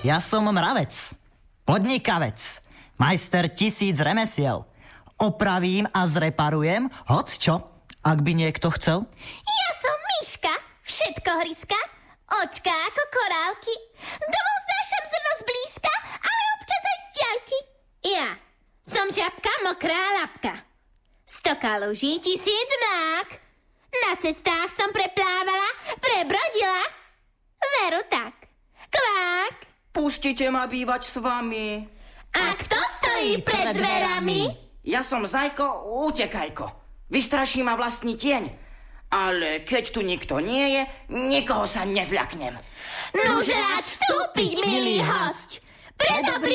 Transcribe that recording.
Ja som mravec, podnikavec, majster 1000 remesiel. Opravím a zreparujem hocčo, ak by niekto chcel. Ja som myška, všetko hryska, očka ako korálky. Domov znášam zrno zblízka, ale občas aj z diaľky. Ja som žabka, mokrá labka. 100 kaluží, 1000 mák. Na cestách som preplávala, prebrodila. Veru tak. Kvák. Pustite ma bývať s vami. A kto stojí pred dverami? Ja som Zajko, utekajko. Vystraší ma vlastný tieň. Ale keď tu nikto nie je, nikoho sa nezľaknem. Nuž rád vstúpiť, milý hosť. Pre dobrý